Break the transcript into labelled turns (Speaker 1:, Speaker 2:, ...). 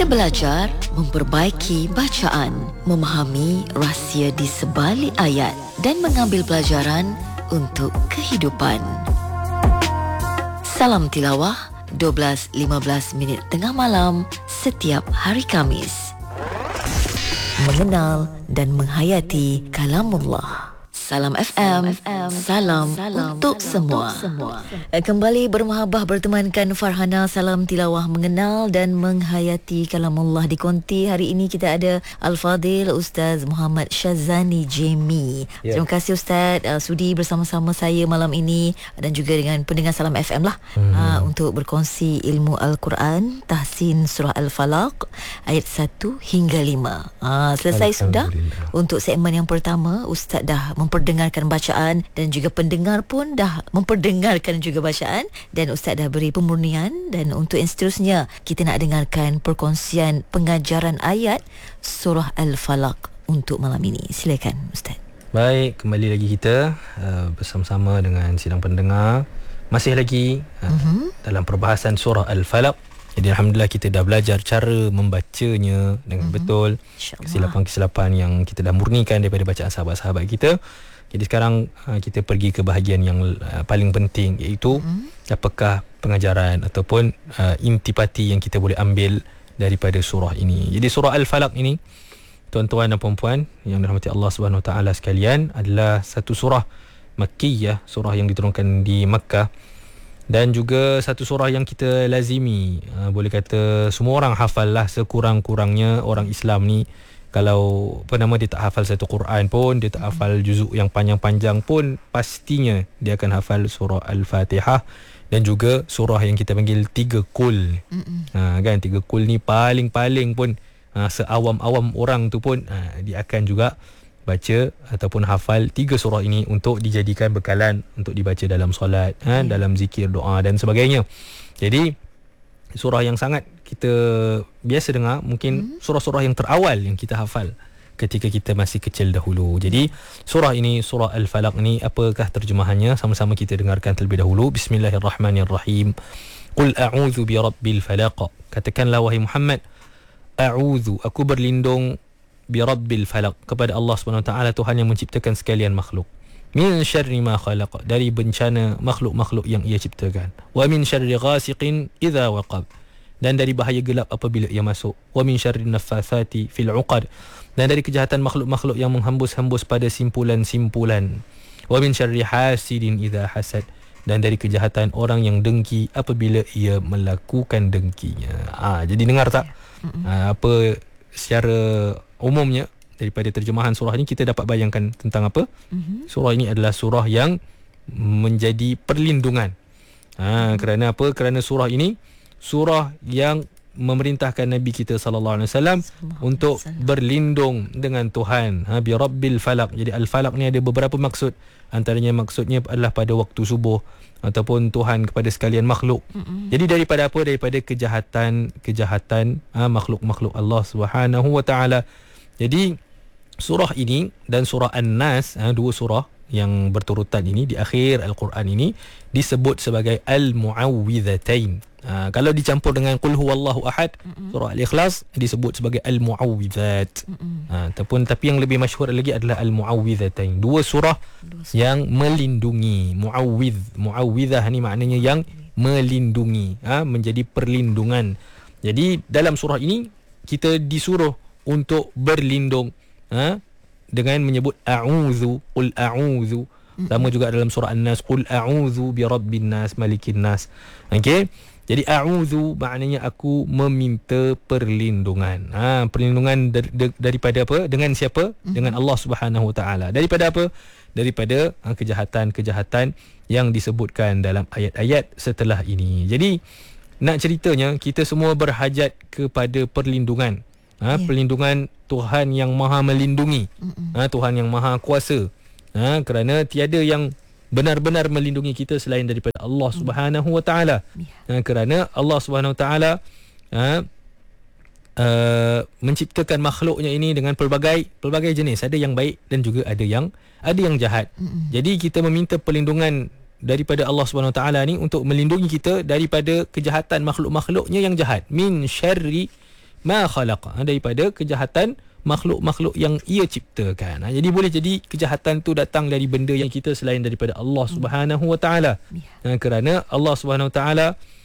Speaker 1: Kita belajar memperbaiki bacaan, memahami rahsia di sebalik ayat dan mengambil pelajaran untuk kehidupan. Salam tilawah 12.15 minit tengah malam setiap hari Khamis. Mengenal dan menghayati kalamullah. Salam FM, salam untuk semua. Kembali bermahabah bertemankan Farhana. Salam tilawah mengenal dan menghayati kalamullah di konti. Hari ini kita ada Al-Fadil Ustaz Muhammad Syazani Jemi. Terima kasih Ustaz sudi bersama-sama saya malam ini dan juga dengan pendengar Salam FM lah untuk berkongsi ilmu Al-Quran, tahsin surah Al-Falaq ayat 1 hingga 5. Selesai sudah untuk segmen yang pertama. Ustaz dah memperdengarkan bacaan dan juga pendengar pun dah memperdengarkan juga bacaan dan Ustaz dah beri pemurnian. Dan untuk yang seterusnya kita nak dengarkan perkongsian pengajaran ayat surah Al-Falaq untuk malam ini. Silakan Ustaz.
Speaker 2: Baik, kembali lagi kita bersama-sama dengan sidang pendengar. Masih lagi dalam perbahasan surah Al-Falaq. Jadi Alhamdulillah kita dah belajar cara membacanya dengan betul. Kesilapan-kesilapan yang kita dah murnikan daripada bacaan sahabat-sahabat kita. Jadi sekarang kita pergi ke bahagian yang paling penting, iaitu apakah pengajaran ataupun intipati yang kita boleh ambil daripada surah ini. Jadi surah Al-Falaq ini, tuan-tuan dan puan-puan yang dirahmati Allah Subhanahu Wa Taala sekalian, adalah satu surah Makkiyah, surah yang diturunkan di Makkah, dan juga satu surah yang kita lazimi. Boleh kata semua orang hafal lah, sekurang-kurangnya orang Islam ni. Kalau dia tak hafal satu Quran pun, dia tak hafal juzuk yang panjang-panjang pun, pastinya dia akan hafal surah Al-Fatihah dan juga surah yang kita panggil 3 kul. Kan 3 kul ni paling-paling pun seawam-awam orang tu pun dia akan juga baca ataupun hafal 3 surah ini untuk dijadikan bekalan untuk dibaca dalam solat, dalam zikir, doa dan sebagainya. Jadi surah yang sangat kita biasa dengar, mungkin surah-surah yang terawal yang kita hafal ketika kita masih kecil dahulu. Jadi surah ini, surah Al-Falaq ni, apakah terjemahannya? Sama-sama kita dengarkan terlebih dahulu. Bismillahirrahmanirrahim. Qul a'udzu birabbil falaq. Katakanlah wahai Muhammad, a'udzu, aku berlindung, birabbil falaq, kepada Allah Subhanahu Wa Taala, Tuhan yang menciptakan sekalian makhluk. Min syarri ma khalaq, dari bencana makhluk-makhluk yang ia ciptakan. Wa min syarri ghasiqin idza waqab, dan dari bahaya gelap apabila ia masuk. Wa min syarri naffathati fil 'uqad, dan dari kejahatan makhluk-makhluk yang menghembus-hembus pada simpulan-simpulan. Wa min syarri hasidin idza hasad, dan dari kejahatan orang yang dengki apabila ia melakukan dengkinya. Jadi dengar tak apa secara umumnya daripada terjemahan surah ini kita dapat bayangkan tentang apa? Surah ini adalah surah yang menjadi perlindungan. Kerana apa? Kerana surah ini surah yang memerintahkan Nabi kita sallallahu alaihi wasallam untuk berlindung dengan Tuhan, bi rabbil falaq. Jadi al-falaq ni ada beberapa maksud. Antaranya maksudnya adalah pada waktu subuh ataupun Tuhan kepada sekalian makhluk. Jadi daripada apa? Daripada kejahatan makhluk-makhluk Allah Subhanahu Wa Taala. Jadi surah ini dan surah An-Nas, dua surah yang berturutan ini di akhir Al-Quran ini disebut sebagai Al-Mu'awwidhatain. Kalau dicampur dengan Qul Huwallahu Ahad, surah Al-Ikhlas disebut sebagai Al-Mu'awwidhat. Tapi yang lebih masyhur lagi adalah Al-Mu'awwidhatain. Dua surah yang melindungi. Mu'awwidhah ni maknanya yang melindungi, menjadi perlindungan. Jadi dalam surah ini kita disuruh untuk berlindung dengan menyebut a'udzu, qul a'udzu. Sama juga dalam surah An-Nas, qul a'udzu birabbin nas malikin nas. Okey, jadi a'udzu maknanya aku meminta perlindungan. Perlindungan daripada apa? Dengan siapa? Dengan Allah Subhanahu Wa Taala. Daripada apa? Daripada kejahatan-kejahatan yang disebutkan dalam ayat-ayat setelah ini. Jadi nak ceritanya kita semua berhajat kepada perlindungan. Perlindungan Tuhan yang maha melindungi, Tuhan yang maha kuasa, kerana tiada yang benar-benar melindungi kita selain daripada Allah Subhanahu Wa Taala. Kerana Allah Subhanahu Wa Taala menciptakan makhluknya ini dengan pelbagai jenis. Ada yang baik dan juga ada yang jahat. Jadi kita meminta perlindungan daripada Allah Subhanahu Wa Taala ni untuk melindungi kita daripada kejahatan makhluk-makhluknya yang jahat. Min syarri ma khalaqa, daripada kejahatan makhluk-makhluk yang ia ciptakan. Jadi boleh jadi kejahatan tu datang dari benda yang kita selain daripada Allah Subhanahu Wa Taala. Kerana Allah Subhanahu Wa Taala